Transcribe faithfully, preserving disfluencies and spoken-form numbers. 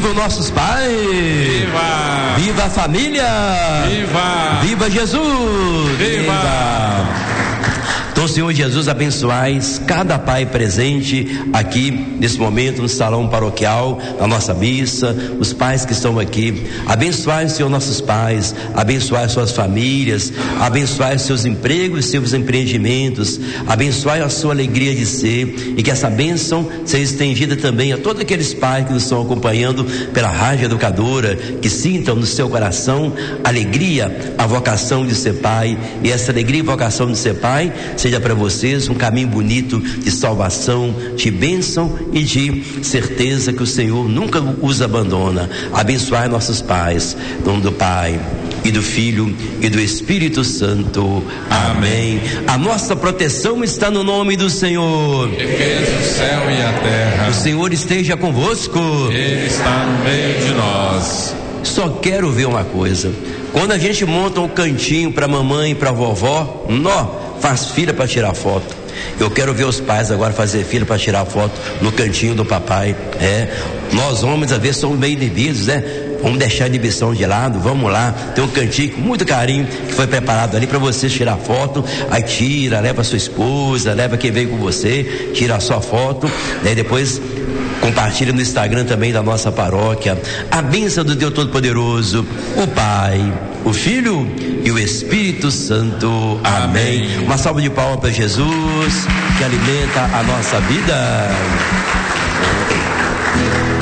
Viva os nossos pais! Viva! Viva a família! Viva! Viva Jesus! Viva! Viva! Então, Senhor Jesus, abençoais cada pai presente aqui nesse momento no salão paroquial, na nossa missa, os pais que estão aqui. Abençoai, Senhor, nossos pais, abençoai suas famílias, abençoai seus empregos, seus empreendimentos, abençoai a sua alegria de ser, e que essa bênção seja estendida também a todos aqueles pais que nos estão acompanhando pela Rádio Educadora, que sintam no seu coração alegria, a vocação de ser pai, e essa alegria e vocação de ser pai seja para vocês um caminho bonito de salvação, de bênção e de certeza que o Senhor nunca os abandona. Abençoai nossos pais, em nome do Pai e do Filho e do Espírito Santo. Amém. Amém. A nossa proteção está no nome do Senhor, que fez o céu e a terra. O Senhor esteja convosco. Ele está no meio de nós. Só quero ver uma coisa: quando a gente monta um cantinho para mamãe e para vovó, nó, faz fila para tirar foto. Eu quero ver os pais agora fazer fila para tirar foto no cantinho do papai. É, nós homens às vezes somos meio inibidos, né? Vamos deixar a inibição de lado, vamos lá. Tem um cantinho com muito carinho que foi preparado ali para você tirar foto. Aí tira, leva a sua esposa, leva quem veio com você, tira a sua foto, né? Depois compartilha no Instagram também da nossa paróquia. A bênção do Deus Todo-Poderoso, o Pai, o Filho e o Espírito Santo. Amém. Amém. Uma salva de palmas para Jesus, que alimenta a nossa vida.